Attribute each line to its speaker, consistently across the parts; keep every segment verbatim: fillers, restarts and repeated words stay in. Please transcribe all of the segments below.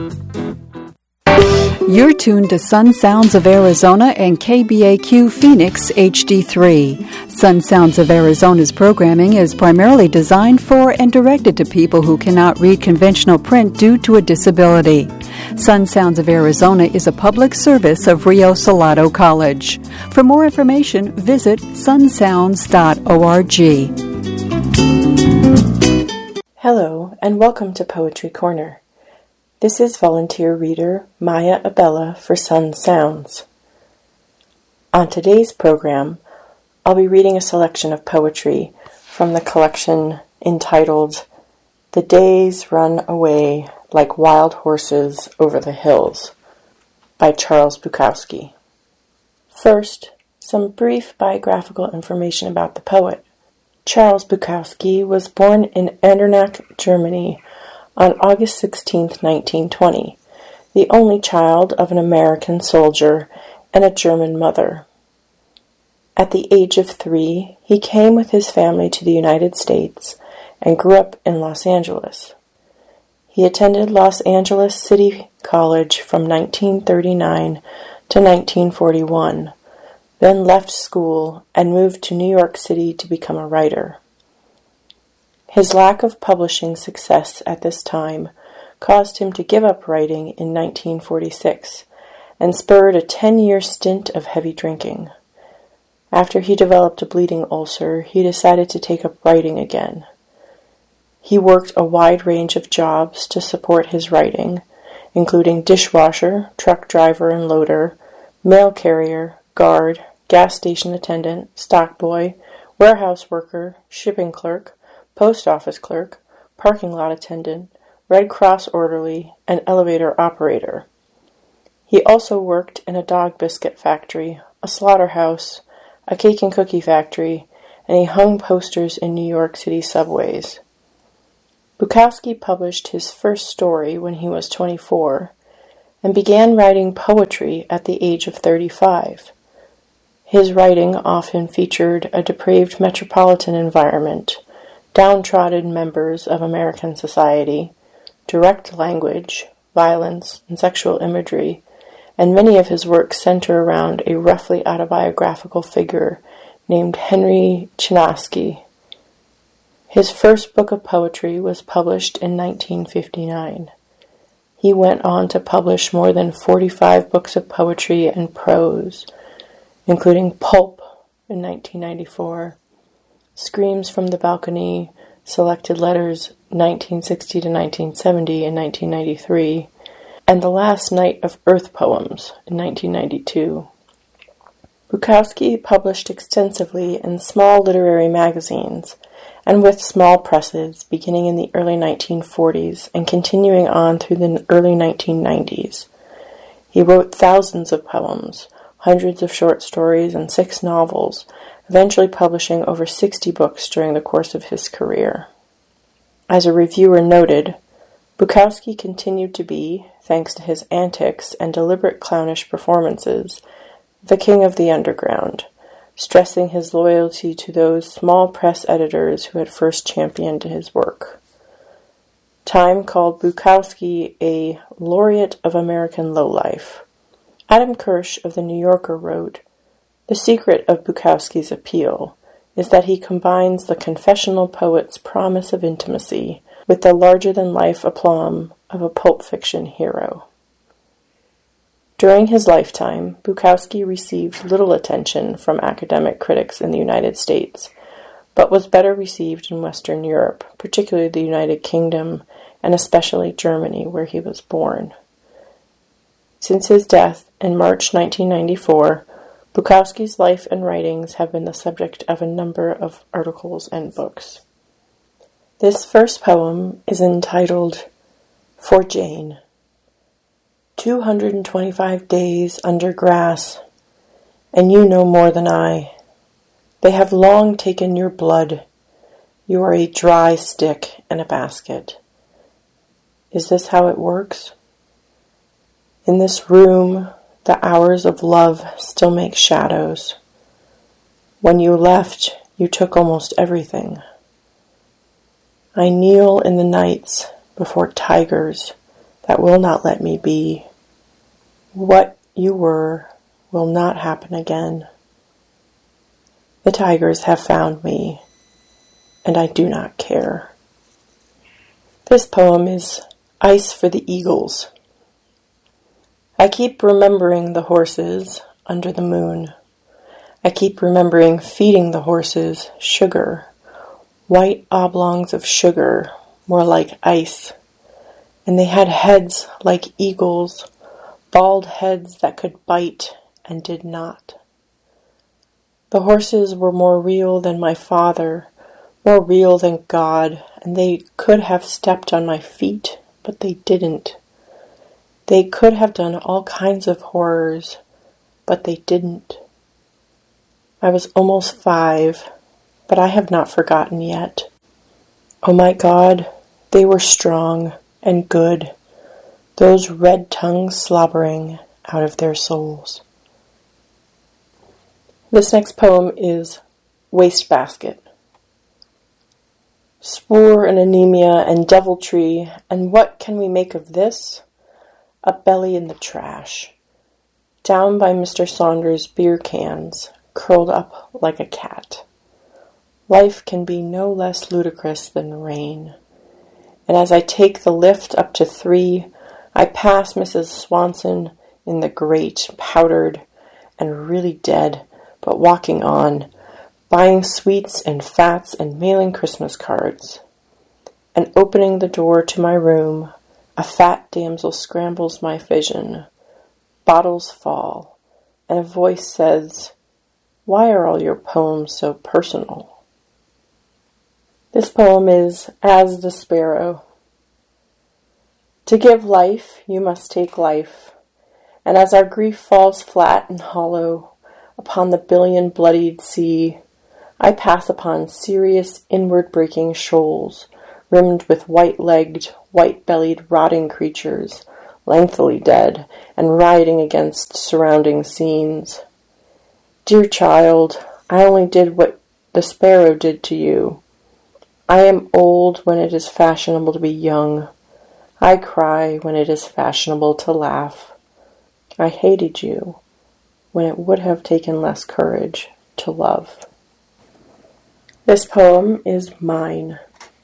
Speaker 1: You're tuned to Sun Sounds of Arizona and K B A Q Phoenix H D three. Sun Sounds of Arizona's programming is primarily designed for and directed to people who cannot read conventional print due to a disability. Sun Sounds of Arizona is a public service of Rio Salado College. For more information, visit sun sounds dot org.
Speaker 2: Hello, and welcome to Poetry Corner. This is volunteer reader Maya Abella for Sun Sounds. On today's program, I'll be reading a selection of poetry from the collection entitled The Days Run Away Like Wild Horses Over the Hills by Charles Bukowski. First, some brief biographical information about the poet. Charles Bukowski was born in Andernach, Germany, on August sixteenth, nineteen twenty, the only child of an American soldier and a German mother. At the age of three, he came with his family to the United States and grew up in Los Angeles. He attended Los Angeles City College from nineteen thirty-nine to nineteen forty-one, then left school and moved to New York City to become a writer. His lack of publishing success at this time caused him to give up writing in nineteen forty-six and spurred a ten-year stint of heavy drinking. After he developed a bleeding ulcer, he decided to take up writing again. He worked a wide range of jobs to support his writing, including dishwasher, truck driver and loader, mail carrier, guard, gas station attendant, stockboy, warehouse worker, shipping clerk, post office clerk, parking lot attendant, Red Cross orderly, and elevator operator. He also worked in a dog biscuit factory, a slaughterhouse, a cake and cookie factory, and he hung posters in New York City subways. Bukowski published his first story when he was twenty-four and began writing poetry at the age of thirty-five. His writing often featured a depraved metropolitan environment, downtrodden members of American society, direct language, violence, and sexual imagery, and many of his works center around a roughly autobiographical figure named Henry Chinaski. His first book of poetry was published in nineteen fifty-nine. He went on to publish more than forty-five books of poetry and prose, including Pulp in nineteen ninety-four, Screams from the Balcony, Selected Letters nineteen sixty to nineteen seventy in nineteen ninety-three, and The Last Night of Earth Poems in nineteen ninety-two. Bukowski published extensively in small literary magazines and with small presses beginning in the early nineteen forties and continuing on through the early nineteen nineties. He wrote thousands of poems, hundreds of short stories, and six novels, eventually publishing over sixty books during the course of his career. As a reviewer noted, Bukowski continued to be, thanks to his antics and deliberate clownish performances, the king of the underground, stressing his loyalty to those small press editors who had first championed his work. Time called Bukowski a laureate of American lowlife. Adam Kirsch of The New Yorker wrote, "The secret of Bukowski's appeal is that he combines the confessional poet's promise of intimacy with the larger-than-life aplomb of a pulp fiction hero." During his lifetime, Bukowski received little attention from academic critics in the United States, but was better received in Western Europe, particularly the United Kingdom, and especially Germany, where he was born. Since his death in March nineteen ninety-four, Bukowski's life and writings have been the subject of a number of articles and books. This first poem is entitled For Jane. Two hundred and twenty-five days under grass, and you know more than I. They have long taken your blood. You are a dry stick in a basket. Is this how it works? In this room, the hours of love still make shadows. When you left, you took almost everything. I kneel in the nights before tigers that will not let me be. What you were will not happen again. The tigers have found me, and I do not care. This poem is Ice for the Eagles. I keep remembering the horses under the moon. I keep remembering feeding the horses sugar, white oblongs of sugar, more like ice. And they had heads like eagles, bald heads that could bite and did not. The horses were more real than my father, more real than God, and they could have stepped on my feet, but they didn't. They could have done all kinds of horrors, but they didn't. I was almost five, but I have not forgotten yet. Oh my God, they were strong and good, those red tongues slobbering out of their souls. This next poem is Wastebasket. Spore and anemia and deviltry, and what can we make of this? A belly in the trash. Down by Mister Saunders' beer cans, curled up like a cat. Life can be no less ludicrous than the rain. And as I take the lift up to three, I pass Missus Swanson in the grate, powdered and really dead, but walking on, buying sweets and fats and mailing Christmas cards. And opening the door to my room, a fat damsel scrambles my vision. Bottles fall, and a voice says, "Why are all your poems so personal?" This poem is As the Sparrow. To give life, you must take life, and as our grief falls flat and hollow upon the billion-bloodied sea, I pass upon serious inward-breaking shoals, rimmed with white-legged, white-bellied, rotting creatures, lengthily dead, and riding against surrounding scenes. Dear child, I only did what the sparrow did to you. I am old when it is fashionable to be young. I cry when it is fashionable to laugh. I hated you when it would have taken less courage to love. This poem is mine.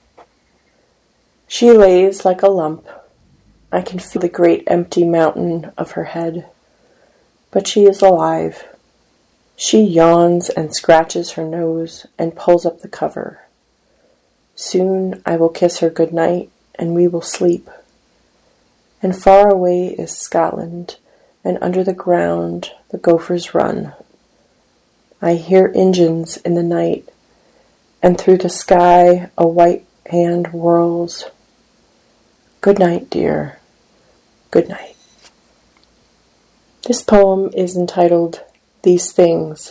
Speaker 2: She lays like a lump. I can feel the great empty mountain of her head. But she is alive. She yawns and scratches her nose and pulls up the cover. Soon I will kiss her good night and we will sleep. And far away is Scotland, and under the ground the gophers run. I hear engines in the night, and through the sky a white hand whirls. Good night, dear. Good night. This poem is entitled These Things.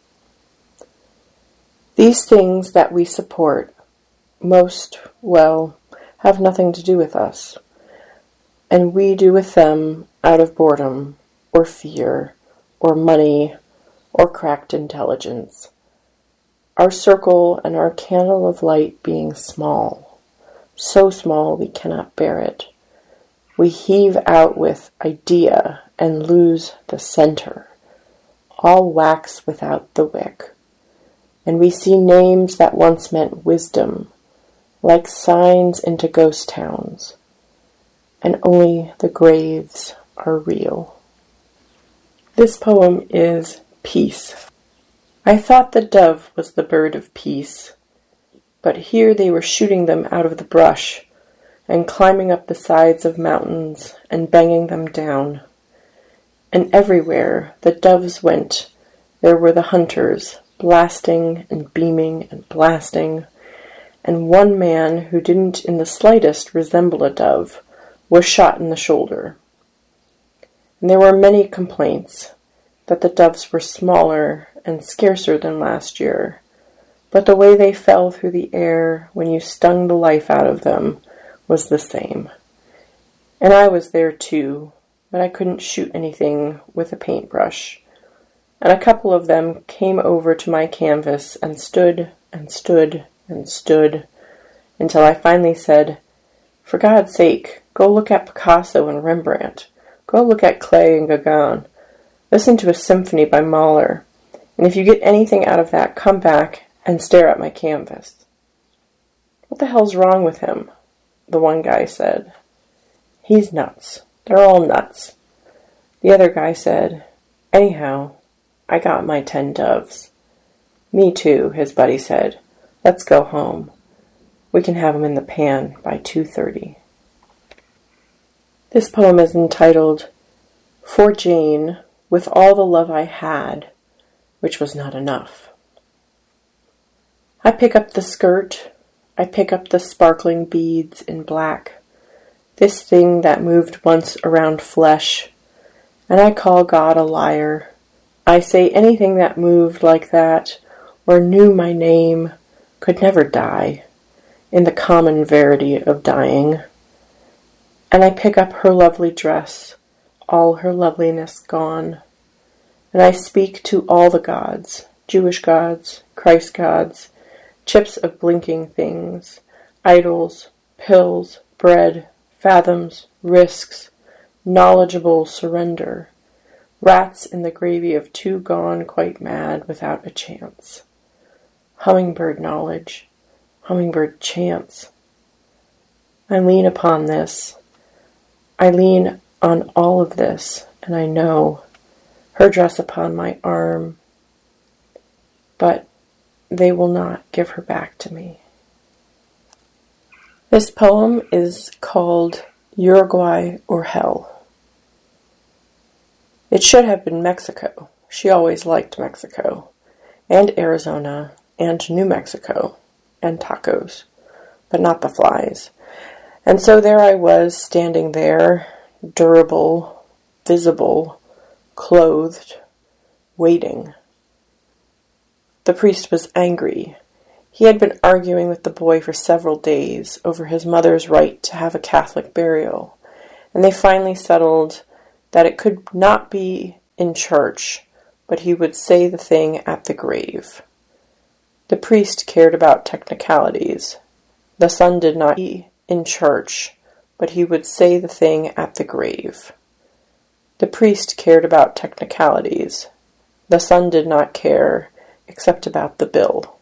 Speaker 2: These things that we support, most, well, have nothing to do with us, and we do with them out of boredom, or fear, or money, or cracked intelligence. Our circle and our candle of light being small, so small we cannot bear it. We heave out with idea and lose the center, all wax without the wick. And we see names that once meant wisdom, like signs into ghost towns, and only the graves are real. This poem is Peace. I thought the dove was the bird of peace, but here they were shooting them out of the brush, and climbing up the sides of mountains and banging them down. And everywhere the doves went, there were the hunters, blasting and beaming and blasting, and one man who didn't in the slightest resemble a dove was shot in the shoulder. And there were many complaints that the doves were smaller and scarcer than last year, but the way they fell through the air when you stung the life out of them was the same. And I was there too, but I couldn't shoot anything with a paintbrush. And a couple of them came over to my canvas and stood and stood and stood until I finally said, For God's sake, go look at Picasso and Rembrandt. Go look at Klee and Gauguin. Listen to a symphony by Mahler. And if you get anything out of that, come back and stare at my canvas." "What the hell's wrong with him?" the one guy said. "He's nuts. They're all nuts." The other guy said, "Anyhow, I got my ten doves." "Me too," his buddy said. "Let's go home. We can have 'em in the pan by two thirty. This poem is entitled, "For Jane, with all the love I had, which was not enough." I pick up the skirt, I pick up the sparkling beads in black, this thing that moved once around flesh, and I call God a liar. I say anything that moved like that, or knew my name, could never die, in the common verity of dying. And I pick up her lovely dress, all her loveliness gone, and I speak to all the gods, Jewish gods, Christ gods, chips of blinking things, idols, pills, bread, fathoms, risks, knowledgeable surrender, rats in the gravy of two gone quite mad without a chance. Hummingbird knowledge, hummingbird chance. I lean upon this. I lean on all of this, and I know her dress upon my arm, but they will not give her back to me. This poem is called Uruguay or Hell. It should have been Mexico. She always liked Mexico, and Arizona, and New Mexico, and tacos, but not the flies. And so there I was, standing there, durable, visible, clothed, waiting. The priest was angry. He had been arguing with the boy for several days over his mother's right to have a Catholic burial, and they finally settled that it could not be in church, but he would say the thing at the grave. The priest cared about technicalities. The son did not be in church, but he would say the thing at the grave. The priest cared about technicalities. The son did not care, except about the bill.